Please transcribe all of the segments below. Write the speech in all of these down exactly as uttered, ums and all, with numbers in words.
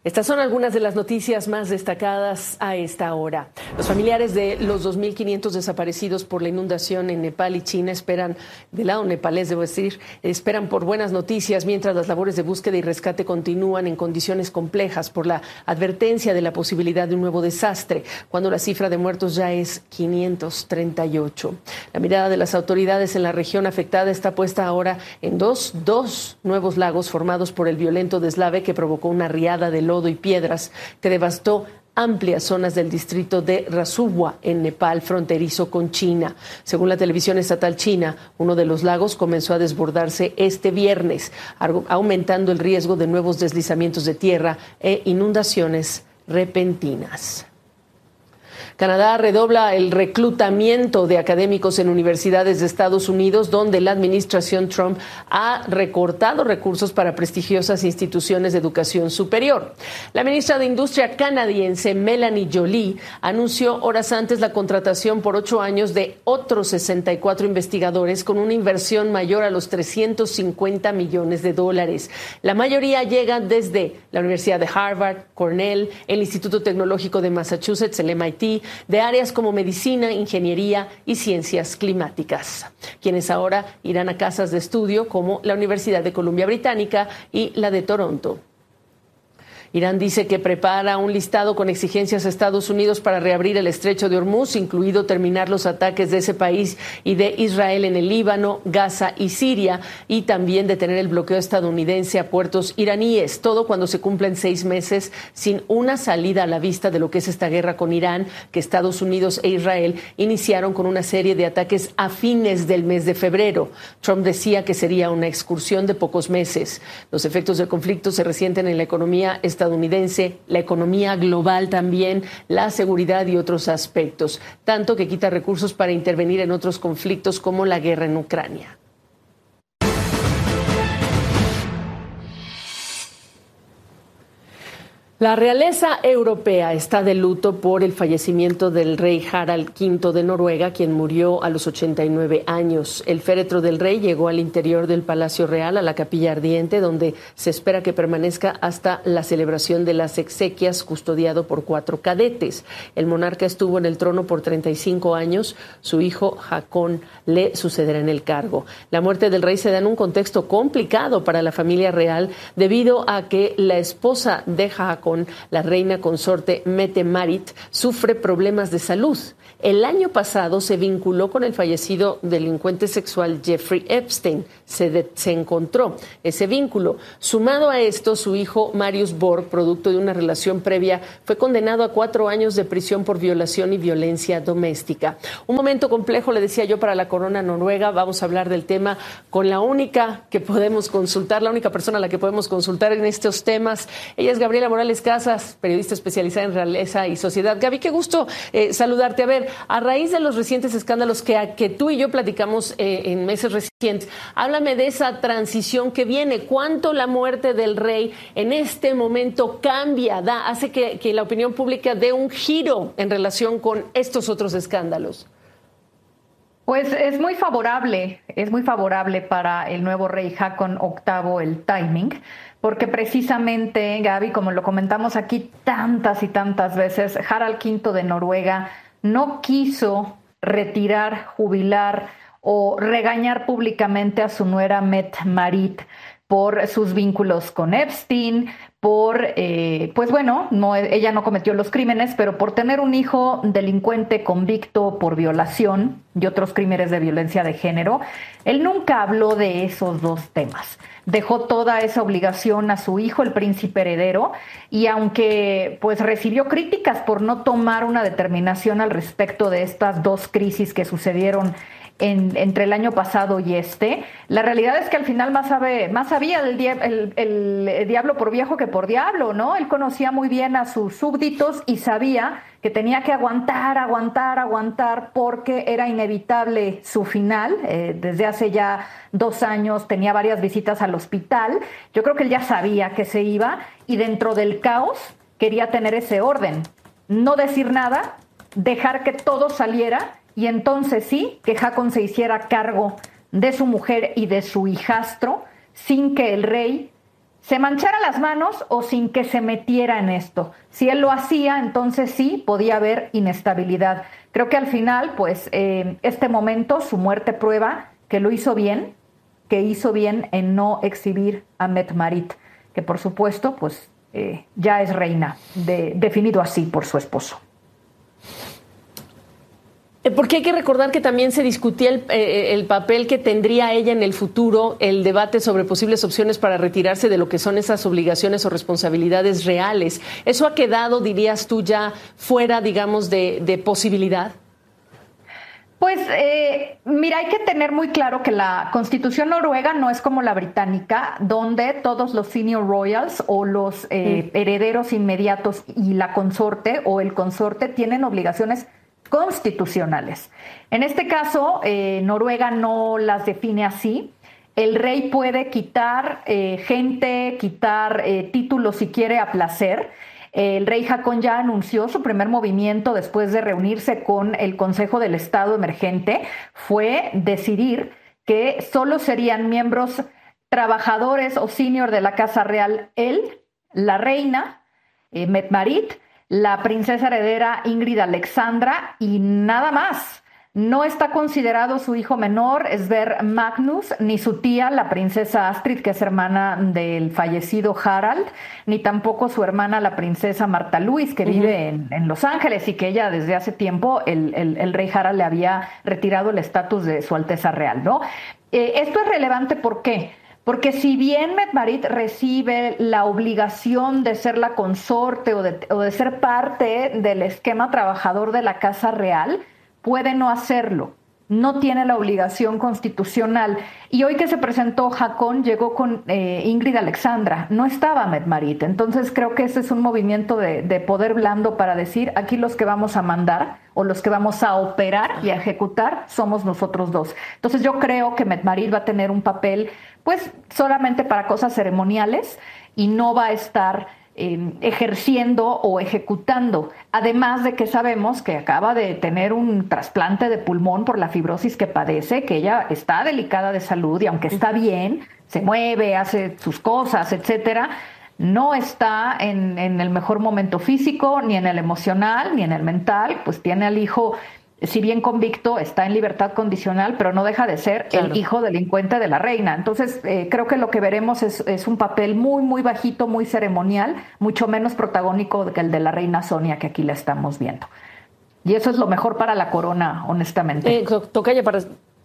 Estas son algunas de las noticias más destacadas a esta hora. Los familiares de los dos mil quinientos desaparecidos por la inundación en Nepal y China esperan, del lado nepalés debo decir, esperan por buenas noticias mientras las labores de búsqueda y rescate continúan en condiciones complejas por la advertencia de la posibilidad de un nuevo desastre, cuando la cifra de muertos ya es quinientos treinta y ocho. La mirada de las autoridades en la región afectada está puesta ahora en dos, dos nuevos lagos formados por el violento deslave que provocó una riada de lodo y piedras que devastó amplias zonas del distrito de Rasuwa en Nepal, fronterizo con China. Según la televisión estatal china, uno de los lagos comenzó a desbordarse este viernes, aumentando el riesgo de nuevos deslizamientos de tierra e inundaciones repentinas. Canadá redobla el reclutamiento de académicos en universidades de Estados Unidos, donde la administración Trump ha recortado recursos para prestigiosas instituciones de educación superior. La ministra de Industria canadiense, Melanie Joly, anunció horas antes la contratación por ocho años de otros sesenta y cuatro investigadores con una inversión mayor a los trescientos cincuenta millones de dólares. La mayoría llegan desde la Universidad de Harvard, Cornell, el Instituto Tecnológico de Massachusetts, el M I T, de áreas como medicina, ingeniería y ciencias climáticas, quienes ahora irán a casas de estudio como la Universidad de Columbia Británica y la de Toronto. Irán dice que prepara un listado con exigencias a Estados Unidos para reabrir el estrecho de Hormuz, incluido terminar los ataques de ese país y de Israel en el Líbano, Gaza y Siria, y también detener el bloqueo estadounidense a puertos iraníes, todo cuando se cumplen seis meses sin una salida a la vista de lo que es esta guerra con Irán, que Estados Unidos e Israel iniciaron con una serie de ataques a fines del mes de febrero. Trump decía que sería una excursión de pocos meses. Los efectos del conflicto se resienten en la economía estadounidense estadounidense, la economía global también, la seguridad y otros aspectos, tanto que quita recursos para intervenir en otros conflictos como la guerra en Ucrania. La realeza europea está de luto por el fallecimiento del rey Harald quinto de Noruega, quien murió a los ochenta y nueve años. El féretro del rey llegó al interior del Palacio Real, a la Capilla Ardiente, donde se espera que permanezca hasta la celebración de las exequias, custodiado por cuatro cadetes. El monarca estuvo en el trono por treinta y cinco años. Su hijo Haakon le sucederá en el cargo. La muerte del rey se da en un contexto complicado para la familia real, debido a que la esposa de Haakon, la reina consorte Mette-Marit, sufre problemas de salud. El año pasado se vinculó con el fallecido delincuente sexual Jeffrey Epstein. Se, de, se encontró ese vínculo. Sumado a esto, su hijo Marius Borg, producto de una relación previa, fue condenado a cuatro años de prisión por violación y violencia doméstica. Un momento complejo, le decía yo, para la corona noruega. Vamos a hablar del tema con la única que podemos consultar, la única persona a la que podemos consultar en estos temas. Ella es Gabriela Morales Casas, periodista especializada en realeza y sociedad. Gaby, qué gusto eh, saludarte. A ver, a raíz de los recientes escándalos que, que tú y yo platicamos eh, en meses recientes, háblame de esa transición que viene. ¿Cuánto la muerte del rey en este momento cambia, da, hace que, que la opinión pública dé un giro en relación con estos otros escándalos? Pues es muy favorable, es muy favorable para el nuevo rey Haakon octavo el timing, porque precisamente, Gaby, como lo comentamos aquí tantas y tantas veces, Harald quinto de Noruega no quiso retirar, jubilar o regañar públicamente a su nuera Mette-Marit por sus vínculos con Epstein, por, eh, pues bueno, no, ella no cometió los crímenes, pero por tener un hijo delincuente convicto por violación y otros crímenes de violencia de género. Él nunca habló de esos dos temas. Dejó toda esa obligación a su hijo, el príncipe heredero, y aunque pues recibió críticas por no tomar una determinación al respecto de estas dos crisis que sucedieron En, entre el año pasado y este, la realidad es que al final más, sabe, más sabía el, el, el, el diablo por viejo que por diablo, ¿no? Él conocía muy bien a sus súbditos y sabía que tenía que aguantar, aguantar, aguantar, porque era inevitable su final. Eh, desde hace ya dos años tenía varias visitas al hospital. Yo creo que él ya sabía que se iba y dentro del caos quería tener ese orden. No decir nada, dejar que todo saliera. Y entonces sí, que Haakon se hiciera cargo de su mujer y de su hijastro, sin que el rey se manchara las manos o sin que se metiera en esto. Si él lo hacía, entonces sí, podía haber inestabilidad. Creo que al final, pues, eh, este momento, su muerte prueba que lo hizo bien, que hizo bien en no exhibir a Mette-Marit, que por supuesto, pues, eh, ya es reina, de, definido así por su esposo. Porque hay que recordar que también se discutía el, eh, el papel que tendría ella en el futuro, el debate sobre posibles opciones para retirarse de lo que son esas obligaciones o responsabilidades reales. ¿Eso ha quedado, dirías tú, ya fuera, digamos, de, de posibilidad? Pues eh, mira, hay que tener muy claro que la Constitución noruega no es como la británica, donde todos los senior royals o los eh, mm. herederos inmediatos y la consorte o el consorte tienen obligaciones constitucionales. En este caso, eh, Noruega no las define así. El rey puede quitar eh, gente, quitar eh, títulos si quiere a placer. El rey Haakon ya anunció su primer movimiento después de reunirse con el Consejo del Estado Emergente, fue decidir que solo serían miembros trabajadores o senior de la Casa Real él, la reina, eh, Mette-Marit, la princesa heredera Ingrid Alexandra y nada más. No está considerado su hijo menor, Sverre Magnus, ni su tía, la princesa Astrid, que es hermana del fallecido Harald, ni tampoco su hermana, la princesa Marta Louise, que uh-huh. vive en, en Los Ángeles y que ella desde hace tiempo, el, el, el rey Harald le había retirado el estatus de su Alteza Real, ¿no? Eh, esto es relevante, ¿por qué? Porque si bien Mette-Marit recibe la obligación de ser la consorte o de, o de ser parte del esquema trabajador de la Casa Real, puede no hacerlo. No tiene la obligación constitucional. Y hoy que se presentó Haakon, llegó con eh, Ingrid Alexandra. No estaba Mette-Marit. Entonces creo que ese es un movimiento de, de poder blando para decir, aquí los que vamos a mandar o los que vamos a operar y a ejecutar somos nosotros dos. Entonces yo creo que Mette-Marit va a tener un papel pues solamente para cosas ceremoniales y no va a estar eh, ejerciendo o ejecutando. Además de que sabemos que acaba de tener un trasplante de pulmón por la fibrosis que padece, que ella está delicada de salud y aunque está bien, se mueve, hace sus cosas, etcétera, no está en, en el mejor momento físico, ni en el emocional, ni en el mental, pues tiene al hijo, si bien convicto, está en libertad condicional, pero no deja de ser claro. el hijo delincuente de la reina. Entonces, eh, creo que lo que veremos es, es un papel muy, muy bajito, muy ceremonial, mucho menos protagónico que el de la reina Sonia, que aquí la estamos viendo. Y eso es lo mejor para la corona, honestamente. Eh, Tocaya, para...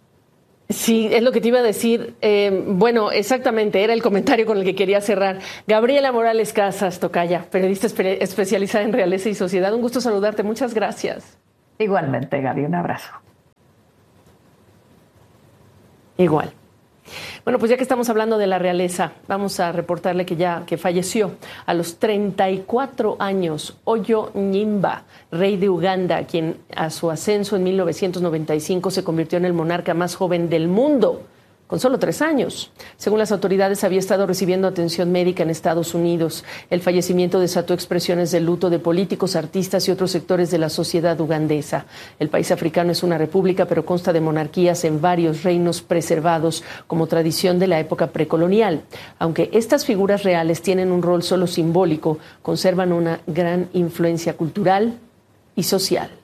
Sí, es lo que te iba a decir. Eh, bueno, exactamente, era el comentario con el que quería cerrar. Gabriela Morales Casas, Tocaya, periodista espe- especializada en realeza y sociedad. Un gusto saludarte, muchas gracias. Igualmente, Gaby, un abrazo. Igual. Bueno, pues ya que estamos hablando de la realeza, vamos a reportarle que ya que falleció a los treinta y cuatro años Oyo Nyimba, rey de Uganda, quien a su ascenso en mil novecientos noventa y cinco se convirtió en el monarca más joven del mundo, con solo tres años. Según las autoridades, había estado recibiendo atención médica en Estados Unidos. El fallecimiento desató expresiones de luto de políticos, artistas y otros sectores de la sociedad ugandesa. El país africano es una república, pero consta de monarquías en varios reinos preservados como tradición de la época precolonial. Aunque estas figuras reales tienen un rol solo simbólico, conservan una gran influencia cultural y social.